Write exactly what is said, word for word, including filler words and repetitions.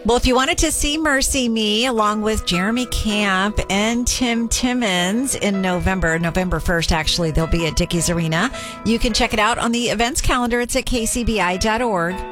Well, if you wanted to see Mercy Me along with Jeremy Camp and Tim Timmons in November, November first, actually, they'll be at Dickies Arena. You can check it out on the events calendar. It's at k c b i dot org.